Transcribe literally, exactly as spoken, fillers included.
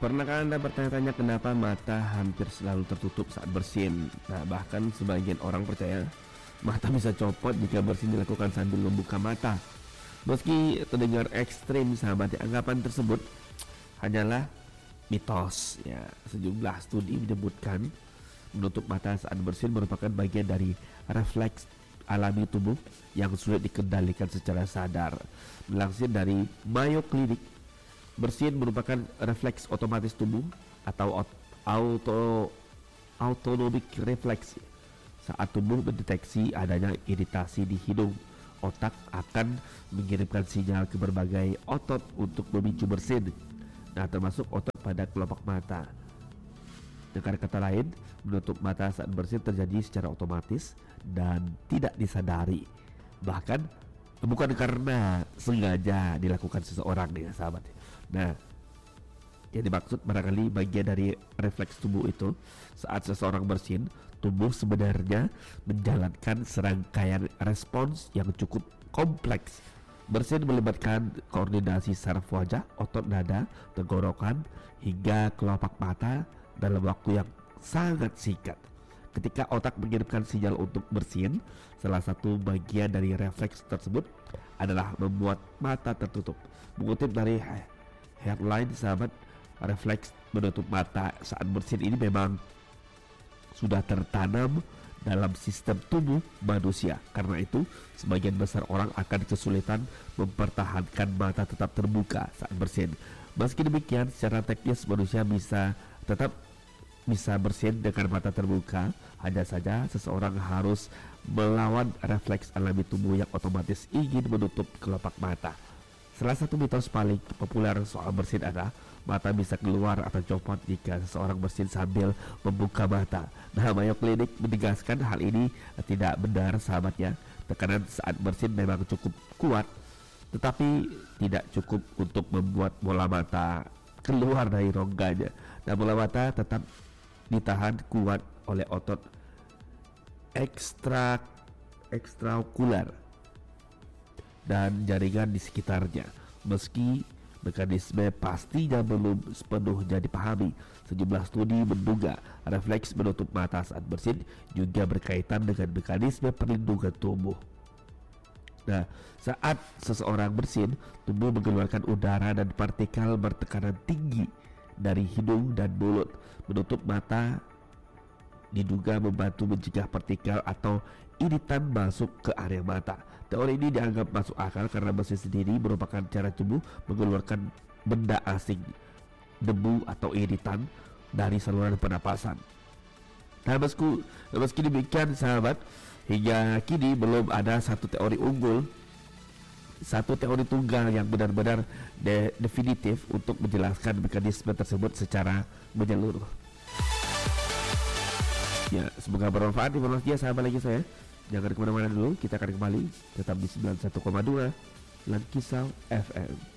Pernahkah Anda bertanya-tanya kenapa mata hampir selalu tertutup saat bersin? Nah, bahkan sebagian orang percaya mata bisa copot jika bersin dilakukan sambil membuka mata. Meski terdengar ekstrim, sahabat, anggapan tersebut hanyalah mitos. Ya, sejumlah studi menyebutkan menutup mata saat bersin merupakan bagian dari refleks alami tubuh yang sulit dikendalikan secara sadar. Melansir dari Mayo Clinic, bersin merupakan refleks otomatis tubuh atau auto autonomic reflex. Saat tubuh mendeteksi adanya iritasi di hidung, otak akan mengirimkan sinyal ke berbagai otot untuk memicu bersin. Nah, termasuk otot pada kelopak mata. Dengan kata lain, menutup mata saat bersin terjadi secara otomatis dan tidak disadari. Bahkan bukan karena sengaja dilakukan seseorang nih, sahabat. Nah, yang dimaksud barangkali bagian dari refleks tubuh itu. Saat seseorang bersin, tubuh sebenarnya menjalankan serangkaian respons yang cukup kompleks. Bersin melibatkan koordinasi saraf wajah, otot dada, tenggorokan, hingga kelopak mata dalam waktu yang sangat singkat. Ketika otak mengirimkan sinyal untuk bersin, salah satu bagian dari refleks tersebut adalah membuat mata tertutup. Mengutip dari headline, sahabat, refleks menutup mata saat bersin ini memang sudah tertanam dalam sistem tubuh manusia. Karena itu, sebagian besar orang akan kesulitan mempertahankan mata tetap terbuka saat bersin. Meski demikian, secara teknis manusia bisa tetap bisa bersin dengan mata terbuka. Hanya saja seseorang harus melawan refleks alami tubuh yang otomatis ingin menutup kelopak mata. Salah satu mitos paling populer soal bersin adalah mata bisa keluar atau copot jika seseorang bersin sambil membuka mata. Nah, Mayo Clinic menegaskan hal ini tidak benar, sahabatnya. Tekanan saat bersin memang cukup kuat, tetapi tidak cukup untuk membuat bola mata keluar dari rongganya. Nah, bola mata tetap ditahan kuat oleh otot ekstra ekstraokular dan jaringan di sekitarnya. Meski mekanisme pastinya belum sepenuhnya dipahami, sejumlah studi menduga refleks menutup mata saat bersin juga berkaitan dengan mekanisme perlindungan tubuh. Nah, saat seseorang bersin, tubuh mengeluarkan udara dan partikel bertekanan tinggi dari hidung dan mulut. Menutup mata diduga membantu mencegah partikel atau iritan masuk ke area mata. Teori ini dianggap masuk akal karena bersin sendiri merupakan cara tubuh mengeluarkan benda asing, debu atau iritan dari saluran pernapasan. Nah, meski, meski demikian, sahabat, hingga kini belum ada satu teori unggul, satu teori tunggal yang benar-benar de- definitif untuk menjelaskan mekanisme tersebut secara menyeluruh. Ya, semoga bermanfaat informasinya, sahabat lagi saya. Jangan kemana-mana dulu, kita akan kembali tetap di sembilan puluh satu koma dua Lankisau F M.